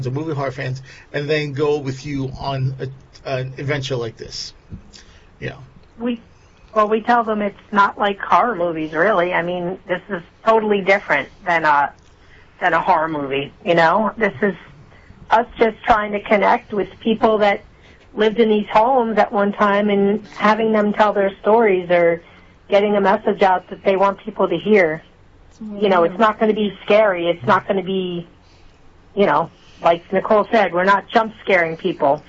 of movie horror fans, and then go with you on an adventure like this. Yeah. We tell them it's not like horror movies, really. I mean, this is totally different than a horror movie. This is us just trying to connect with people that lived in these homes at one time and having them tell their stories or getting a message out that they want people to hear. It's not going to be scary. It's not going to be, like Nicole said, we're not jump scaring people.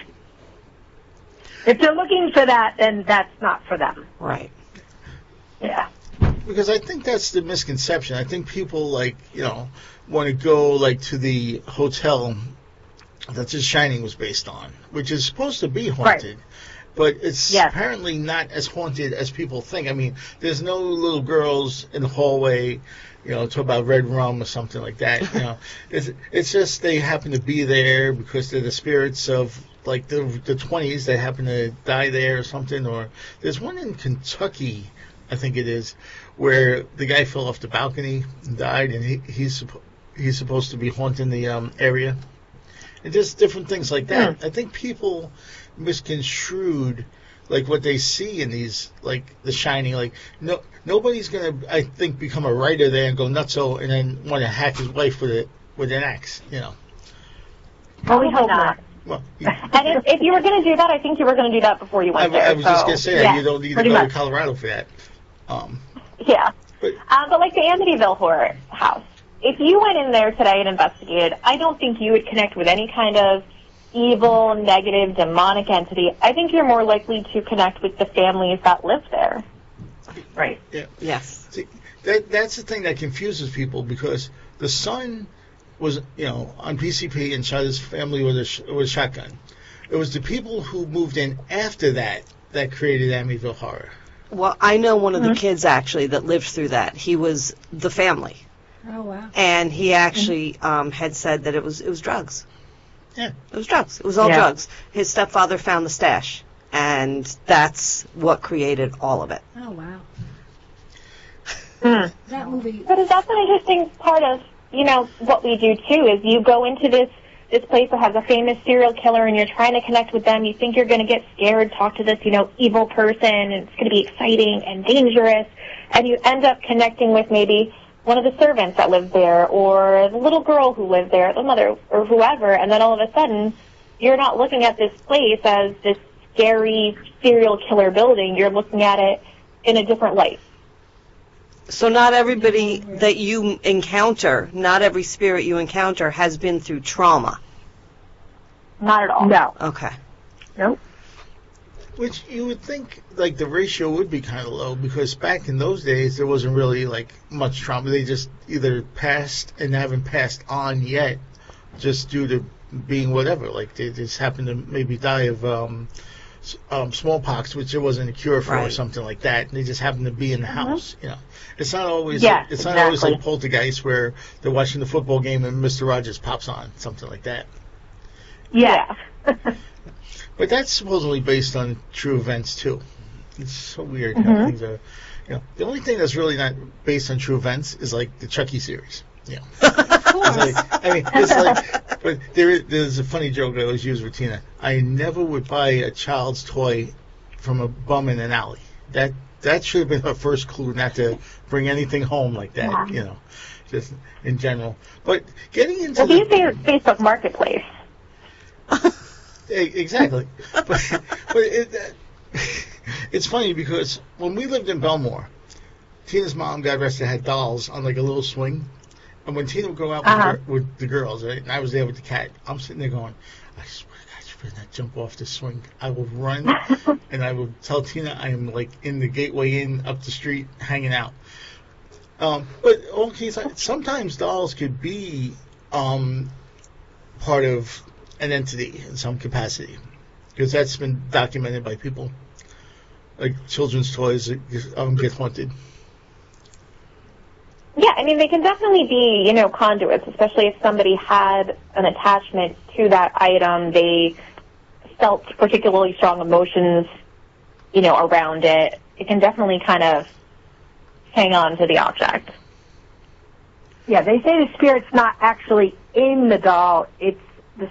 If they're looking for that, then that's not for them. Right. Yeah. Because I think that's the misconception. I think people, want to go, to the hotel that The Shining was based on, which is supposed to be haunted. Right. But it's apparently not as haunted as people think. I mean, there's no little girls in the hallway, talk about red rum or something like that. It's just they happen to be there because they're the spirits of, the 20s that happen to die there or something. Or there's one in Kentucky, I think it is, where the guy fell off the balcony and died, and he's supposed to be haunting the area. And just different things like that. I think people misconstrued what they see in these, The Shining. Nobody's gonna, I think, become a writer there and go nutso and then want to hack his wife with an axe. Well, we hope not. Well, and if you were going to do that, I think you were going to do that before you went there. I was just going to say that. You don't need to go to Colorado for that. Yeah. But like the Amityville Horror House, if you went in there today and investigated, I don't think you would connect with any kind of evil, negative, demonic entity. I think you're more likely to connect with the families that live there. Right. Yeah. Yes. See, that's the thing that confuses people, because the son was, on PCP and shot his family with a shotgun. It was the people who moved in after that created Amityville Horror. Well, I know one of the kids, actually, that lived through that. He was the family. Oh, wow. And he actually had said that it was drugs. Yeah. It was drugs. It was all drugs. His stepfather found the stash, and that's what created all of it. Oh, wow. That movie. But that's an interesting part of, what we do, too, is you go into this place that has a famous serial killer and you're trying to connect with them. You think you're going to get scared, talk to this, evil person, and it's going to be exciting and dangerous, and you end up connecting with maybe one of the servants that lived there, or the little girl who lived there, the mother, or whoever, and then all of a sudden, you're not looking at this place as this scary serial killer building. You're looking at it in a different light. So not everybody that you encounter, not every spirit you encounter has been through trauma. Not at all. No. Okay. Nope. Which you would think, the ratio would be kind of low, because back in those days, there wasn't really, much trauma. They just either passed and haven't passed on yet, just due to being whatever. They just happened to maybe die of smallpox, which there wasn't a cure for, or something like that. And they just happened to be in the house, It's not always it's not always like Poltergeist, where they're watching the football game and Mr. Rogers pops on, something like that. Yeah. But that's supposedly based on true events, too. It's so weird how things are. The only thing that's really not based on true events is, the Chucky series. Of course. But there's a funny joke I always use with Tina. I never would buy a child's toy from a bum in an alley. That should have been her first clue, not to bring anything home like that, just in general. But getting into these days, Facebook Marketplace. Exactly. but it's funny, because when we lived in Belmore, Tina's mom, God rest her, had dolls on a little swing. And when Tina would go out with the girls, right, and I was there with the cat, I'm sitting there going, I swear to God, you better not jump off the swing. I will run, and I will tell Tina I am in the Gateway Inn up the street hanging out. But okay, sometimes dolls could be part of an entity in some capacity, because that's been documented by people. Children's toys get haunted. Yeah, I mean, they can definitely be, conduits, especially if somebody had an attachment to that item. They felt particularly strong emotions, around it. It can definitely kind of hang on to the object. Yeah, they say the spirit's not actually in the doll. It's